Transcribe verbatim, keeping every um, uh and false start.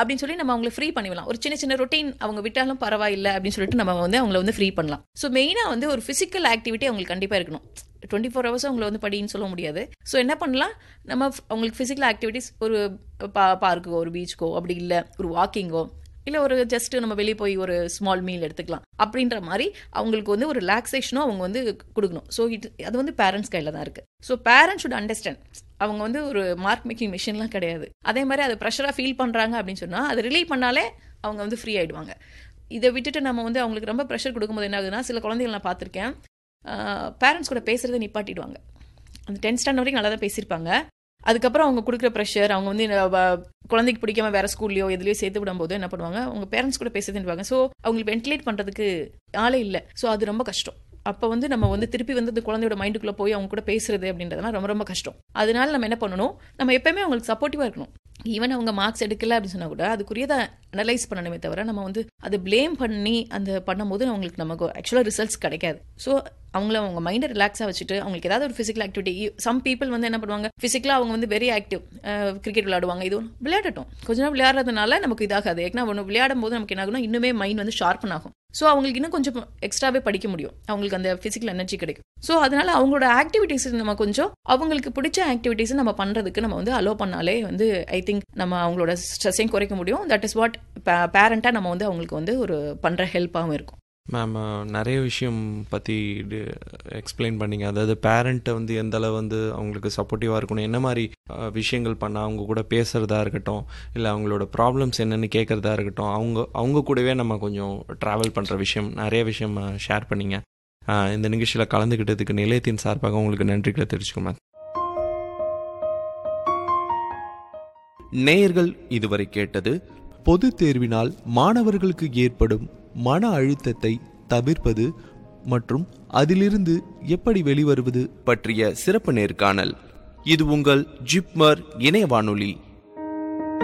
அப்படின்னு சொல்லி நம்ம அவங்களை ஃப்ரீ பண்ணிடலாம். ஒரு சின்ன சின்ன ரொட்டீன் அவங்க விட்டாலும் பரவாயில்லை அப்படின்னு சொல்லிட்டு நம்ம வந்து அவங்கள வந்து ஃப்ரீ பண்ணலாம். ஸோ மெயினாக வந்து ஒரு ஃபிசிக்கல் ஆக்டிவிட்டி அவங்களுக்கு கண்டிப்பாக இருக்கணும். டுவெண்ட்டி ஃபோர் ஹவர்ஸும் அவங்களை வந்து படின்னு சொல்ல முடியாது. ஸோ என்ன பண்ணலாம், நம்ம அவங்களுக்கு ஃபிசிக்கல் ஆக்டிவிட்டிஸ் ஒரு பா பார்க்குக்கோ ஒரு பீச்சுக்கோ, அப்படி இல்லை ஒரு வாக்கிங்கோ, இல்லை ஒரு ஜஸ்ட் நம்ம வெளியே போய் ஒரு ஸ்மால் மீல் எடுத்துக்கலாம் அப்படின்ற மாதிரி அவங்களுக்கு வந்து ஒரு ரிலாக்ஸேஷனும் அவங்க வந்து கொடுக்கணும். ஸோ இட் அது வந்து பேரண்ட்ஸ் கையில் தான் இருக்குது. ஸோ பேரண்ட்ஸ் ஷுட் அண்டர்ஸ்டாண்ட், அவங்க வந்து ஒரு மார்க் மேக்கிங் மிஷின்லாம் கிடையாது. அதே மாதிரி அதை ப்ரெஷராக ஃபீல் பண்ணுறாங்க அப்படின்னு சொன்னால் அதை ரிலீவ் பண்ணாலே அவங்க வந்து ஃப்ரீ ஆகிடுவாங்க. இதை விட்டுட்டு நம்ம வந்து அவங்களுக்கு ரொம்ப ப்ரெஷர் கொடுக்கும்போது என்ன ஆகுதுன்னா, சில குழந்தைகள் நான் பார்த்துருக்கேன், பேரண்ட்ஸ் கூட பேசுகிறத நிப்பாட்டிடுவாங்க. அந்த டென்த் ஸ்டாண்டர்ட் வரைக்கும் நல்லா தான் பேசியிருப்பாங்க. அதுக்கப்புறம் அவங்க கொடுக்குற ப்ரெஷர், அவங்க வந்து குழந்தைக்கு பிடிக்காம வேற ஸ்கூல்லையோ எதுலையோ சேர்த்து விடும்போது என்ன பண்ணுவாங்க, அவங்க பேரண்ட்ஸ் கூட பேசுதுன்னுவாங்க. ஸோ அவங்களுக்கு வென்டிலேட் பண்ணுறதுக்கு ஆளே இல்லை. ஸோ அது ரொம்ப கஷ்டம். அப்போ வந்து நம்ம வந்து திருப்பி வந்து அந்த குழந்தையோட மைண்டுக்குள்ளே போய் அவங்க கூட பேசுறது அப்படின்றதுலாம் ரொம்ப ரொம்ப கஷ்டம். அதனால நம்ம என்ன பண்ணணும், நம்ம எப்பயுமே அவங்களுக்கு சப்போர்ட்டிவாக இருக்கணும். ஈவன் அவங்க மார்க்ஸ் எடுக்கல அப்படின்னு சொன்னால் கூட அதுக்குரியதை அனலைஸ் பண்ணணுமே தவிர நம்ம வந்து அதை பிளேம் பண்ணி அந்த பண்ணும்போது அவங்களுக்கு நமக்கு ஆக்சுவலாக ரிசல்ட்ஸ் கிடைக்காது. ஸோ அவங்கள அவங்க மைண்டை ரிலாக்ஸாக வச்சுட்டு அவங்களுக்கு ஏதாவது ஒரு ஃபிசிக்கல் ஆக்டிவிட்டி, சம் பீப்புள் வந்து என்ன பண்ணுவாங்க, ஃபிசிக்கலாக அவங்க வந்து வெரி ஆக்டிவ், கிரிக்கெட் விளையாடுவாங்க, இது விளையாடட்டும், கொஞ்ச நேரம் விளையாடுறதுனால நமக்கு இதாகாது. ஏன்னா ஒன்று விளையாடும் போது நமக்கு என்ன ஆகுனா இன்னுமே மைண்ட் வந்து ஷார்ப்பன் ஆகும். ஸோ அவங்களுக்கு இன்னும் கொஞ்சம் எக்ஸ்ட்ராவே படிக்க முடியும், அவங்களுக்கு அந்த ஃபிசிக்கல் எனர்ஜி கிடைக்கும். ஸோ அதனால அவங்களோட ஆக்டிவிட்டீஸ் நம்ம கொஞ்சம் அவங்களுக்கு பிடிச்ச ஆக்டிவிட்டீஸ் நம்ம பண்ணுறதுக்கு நம்ம வந்து அலோ பண்ணாலே வந்து ஐ திங்க் நம்ம அவங்களோட ஸ்ட்ரெஸ்ஸையும் குறைக்க முடியும். தட் இஸ் வாட் பேரண்ட்டாக நம்ம வந்து அவங்களுக்கு வந்து ஒரு பண்ணுற ஹெல்ப்பாகவும் இருக்கும். மேம், நிறைய விஷயம் பற்றி எக்ஸ்பிளைன் பண்ணிங்க. அதாவது பேரண்ட்டை வந்து எந்த அளவு வந்து அவங்களுக்கு சப்போர்ட்டிவாக இருக்கணும், என்ன மாதிரி விஷயங்கள் பண்ணால் அவங்க கூட பேசுகிறதா இருக்கட்டும், இல்லை அவங்களோட ப்ராப்ளம்ஸ் என்னென்னு கேட்குறதா இருக்கட்டும், அவங்க அவங்க கூடவே நம்ம கொஞ்சம் ட்ராவல் பண்ணுற விஷயம், நிறைய விஷயம் ஷேர் பண்ணிங்க. இந்த நிகழ்ச்சியில் கலந்துக்கிட்டதுக்கு நிலையத்தின் சார்பாக உங்களுக்கு நன்றிகளை தெரிவிச்சுக்கோங்க மேம். நேயர்கள் இதுவரை கேட்டது பொது தேர்வினால் மாணவர்களுக்கு ஏற்படும் மன அழுத்தத்தை தவிர்ப்பது மற்றும் அதிலிருந்து எப்படி வெளிவருவது பற்றிய சிறப்பு நேர்காணல். இது உங்கள் ஜிப்மர் இணைய வானொலி.